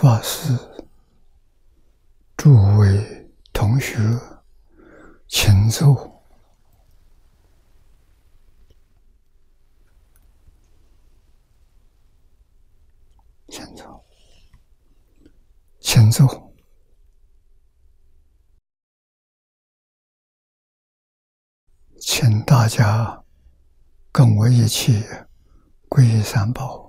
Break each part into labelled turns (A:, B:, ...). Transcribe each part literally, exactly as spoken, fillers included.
A: 法师，诸位同学，请坐。请坐，请坐。请大家跟我一起皈依三宝。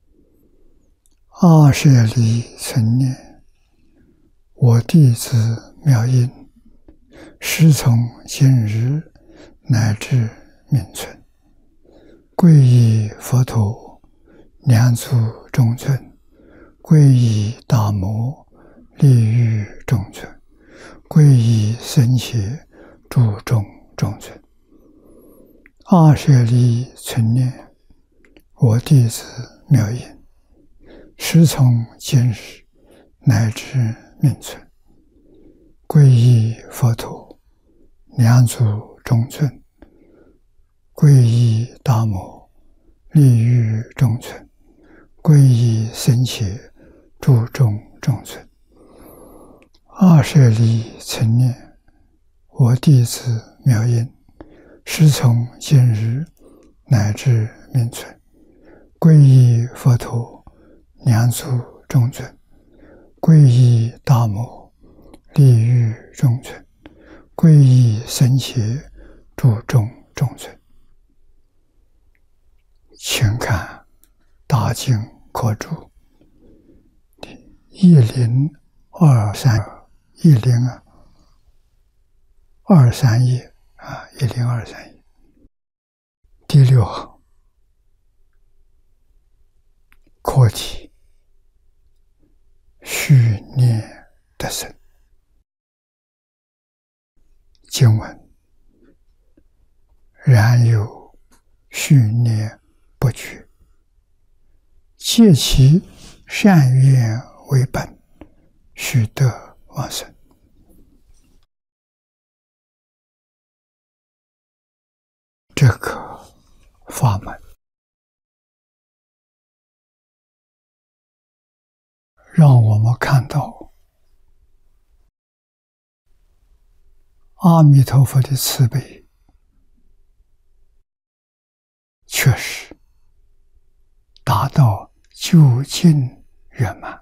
A: 阿舍利存念，我弟子妙音，师从今日乃至命存，皈依佛陀，两足中尊，皈依大摩，利欲中尊，皈依僧伽，注中中尊。阿舍利存念，我弟子妙音，师从今日乃至命存，皈依佛陀，两足中尊，皈依大摩，利欲中尊，皈依僧伽，注中中尊。阿舍利存念，我弟子妙音，师从今日乃至命存，皈依佛陀，两足中尊，皈依大摩，利欲中尊，皈依僧伽，注中中尊。请看大经课注一零二三一零二三页啊，一零二三页第六行课题：续念得生。经文：然有续念不绝，借其善愿为本，须得往生。这个法门让我们看到阿弥陀佛的慈悲确实达到究竟圆满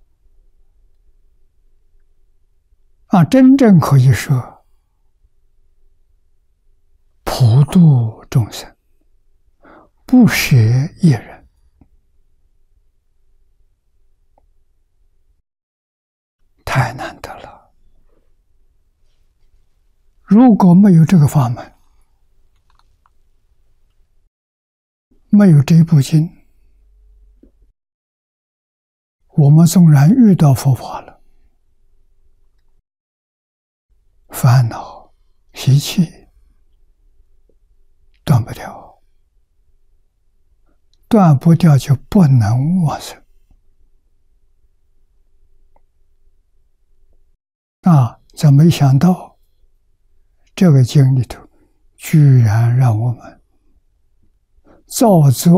A: 啊，真正可以说普度众生，不舍一人。太难得了！如果没有这个法门，没有这部经，我们纵然遇到佛法了，烦恼习气断不掉，断不掉就不能往生。啊，怎么没想到这个经里头居然让我们造作